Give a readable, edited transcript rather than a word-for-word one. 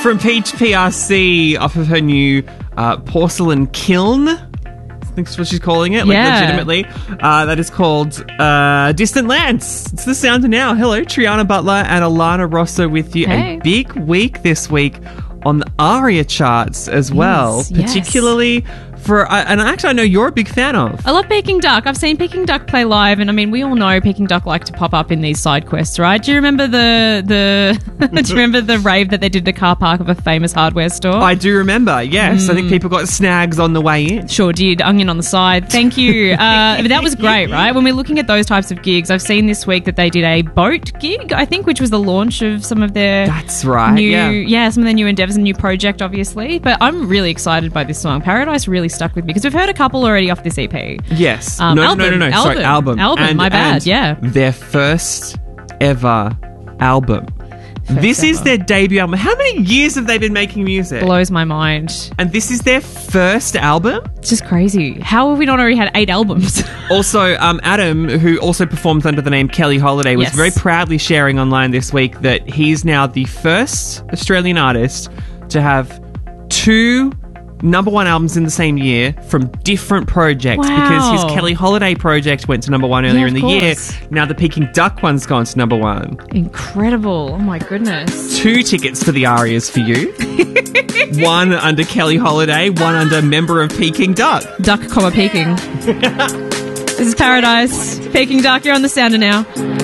From Peach PRC off of her new porcelain kiln. I think that's what she's calling it, legitimately. That is called Distant Lands. It's the sound of now. Hello, Triana Butler and Alana Rosso with you. Hey. A big week this week on the ARIA charts as well, particularly for, and actually I know you're a big fan of. I love Peking Duck. I've seen Peking Duck play live, and I mean, we all know Peking Duck like to pop up in these side quests, right? Do you remember the do you remember the rave that they did at a car park of a famous hardware store? I do remember, yes. I think people got snags on the way in. Sure did. Onion on the side. Thank you. But that was great, right? When we're looking at those types of gigs, I've seen this week that they did a boat gig, I think, which was the launch of some of their That's right, some of their new endeavours and new project, obviously. But I'm really excited by this song. Paradise really stuck with me because we've heard a couple already off this EP. Yes. Album. Sorry, album. My bad, yeah. Their first ever album. This is their debut album. How many years have they been making music? Blows my mind. And this is their first album? It's just crazy. How have we not already had 8 albums? Also, Adam, who also performs under the name Kelly Holiday, was very proudly sharing online this week that he's now the first Australian artist to have 2 number 1 albums in the same year from different projects, because his Kelly Holiday project went to number 1 earlier in the year. Now the Peking Duck one's gone to number 1. Incredible. Oh my goodness. 2 tickets for the Arias for you. 1 under Kelly Holiday, 1 under member of Peking Duck. Duck, Peking. This is Paradise. Peking Duck, you're on the Sounder now.